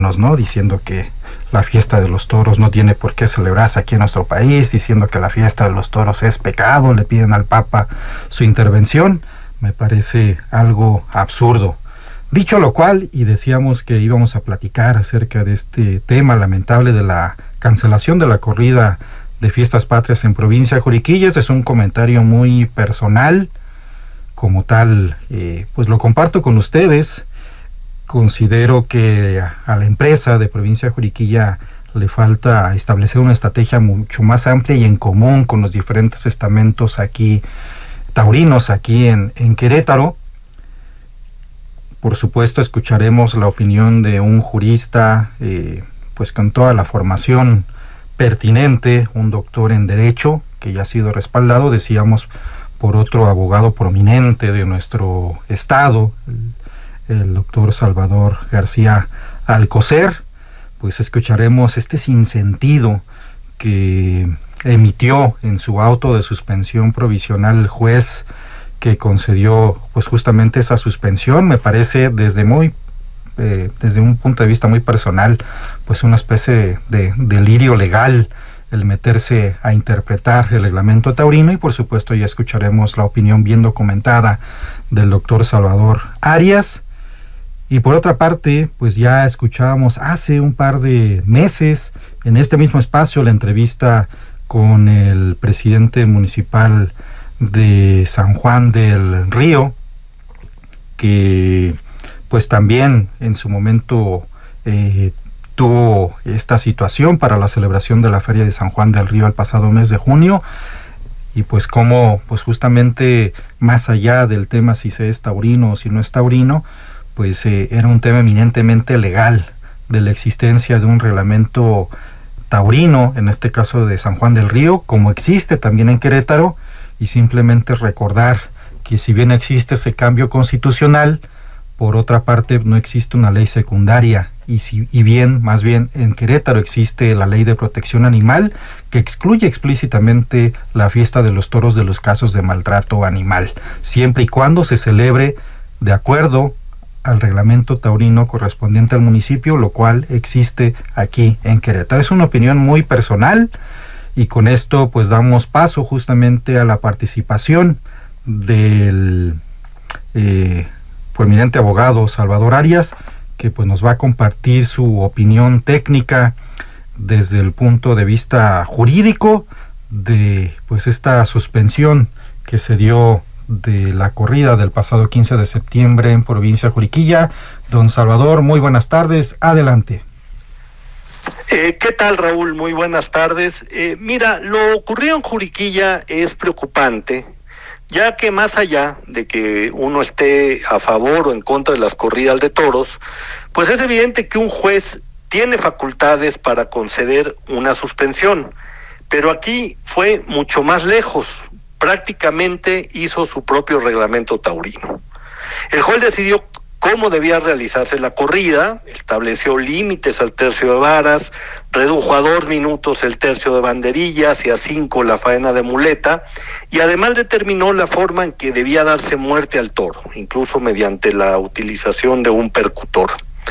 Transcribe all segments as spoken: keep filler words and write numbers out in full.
¿no? Diciendo que la fiesta de los toros no tiene por qué celebrarse aquí en nuestro país, diciendo que la fiesta de los toros es pecado, le piden al Papa su intervención. Me parece algo absurdo. Dicho lo cual, y decíamos que íbamos a platicar acerca de este tema lamentable de la cancelación de la corrida de fiestas patrias en provincia de Juriquilla. Este es un comentario muy personal, como tal, eh, pues lo comparto con ustedes. Considero que a, a la empresa de provincia de Juriquilla le falta establecer una estrategia mucho más amplia y en común con los diferentes estamentos aquí taurinos aquí en, en Querétaro. Por supuesto, escucharemos la opinión de un jurista, eh, pues con toda la formación pertinente, un doctor en Derecho, que ya ha sido respaldado, decíamos, por otro abogado prominente de nuestro estado, el, el doctor Salvador García Alcocer. Pues escucharemos este sinsentido que emitió en su auto de suspensión provisional el juez que concedió pues justamente esa suspensión. Me parece desde muy eh, desde un punto de vista muy personal pues una especie de, de delirio legal el meterse a interpretar el reglamento taurino, y por supuesto ya escucharemos la opinión bien documentada del doctor Salvador Arias. Y por otra parte, pues ya escuchábamos hace un par de meses en este mismo espacio la entrevista con el presidente municipal de San Juan del Río, que pues también en su momento eh, tuvo esta situación para la celebración de la Feria de San Juan del Río el pasado mes de junio, y pues como pues justamente más allá del tema si se es taurino o si no es taurino, pues eh, era un tema eminentemente legal de la existencia de un reglamento taurino, en este caso de San Juan del Río, como existe también en Querétaro, y simplemente recordar que si bien existe ese cambio constitucional, por otra parte no existe una ley secundaria, y, si, y bien, más bien en Querétaro existe la ley de protección animal que excluye explícitamente la fiesta de los toros de los casos de maltrato animal, siempre y cuando se celebre de acuerdo al reglamento taurino correspondiente al municipio, lo cual existe aquí en Querétaro. Es una opinión muy personal, y con esto pues damos paso justamente a la participación del eh, prominente abogado Salvador Arias, que pues nos va a compartir su opinión técnica desde el punto de vista jurídico de pues esta suspensión que se dio de la corrida del pasado quince de septiembre en provincia de Juriquilla. Don Salvador, muy buenas tardes, adelante. Eh, ¿Qué tal, Raúl? Muy buenas tardes. Eh, mira, lo ocurrido en Juriquilla es preocupante, ya que más allá de que uno esté a favor o en contra de las corridas de toros, pues es evidente que un juez tiene facultades para conceder una suspensión, pero aquí fue mucho más lejos. Prácticamente hizo su propio reglamento taurino. El juez decidió cómo debía realizarse la corrida, estableció límites al tercio de varas, redujo a dos minutos el tercio de banderillas y a cinco la faena de muleta, y además determinó la forma en que debía darse muerte al toro, incluso mediante la utilización de un percutor.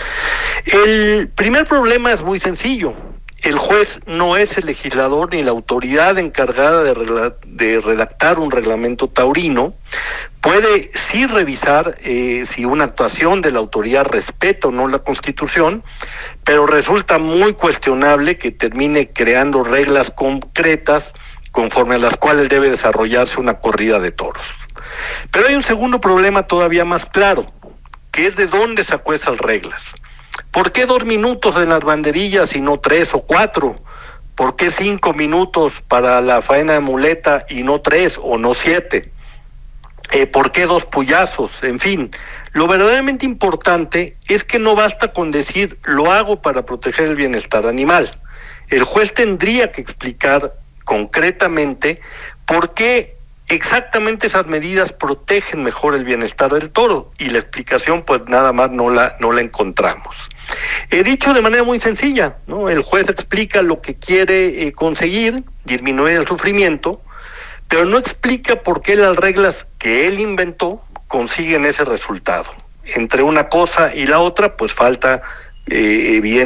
El primer problema es muy sencillo. El juez no es el legislador ni la autoridad encargada de, regla- de redactar un reglamento taurino. Puede sí revisar eh, si una actuación de la autoridad respeta o no la Constitución, pero resulta muy cuestionable que termine creando reglas concretas conforme a las cuales debe desarrollarse una corrida de toros. Pero hay un segundo problema todavía más claro, que es de dónde sacó esas reglas. ¿Por qué dos minutos en las banderillas y no tres o cuatro? ¿Por qué cinco minutos para la faena de muleta y no tres o no siete? Eh, ¿Por qué dos puyazos? En fin, lo verdaderamente importante es que no basta con decir lo hago para proteger el bienestar animal. El juez tendría que explicar concretamente por qué exactamente esas medidas protegen mejor el bienestar del toro, y la explicación pues nada más no la, no la encontramos. He dicho de manera muy sencilla, ¿no? El juez explica lo que quiere eh, conseguir, disminuir el sufrimiento, pero no explica por qué las reglas que él inventó consiguen ese resultado. Entre una cosa y la otra, pues falta eh, evidentemente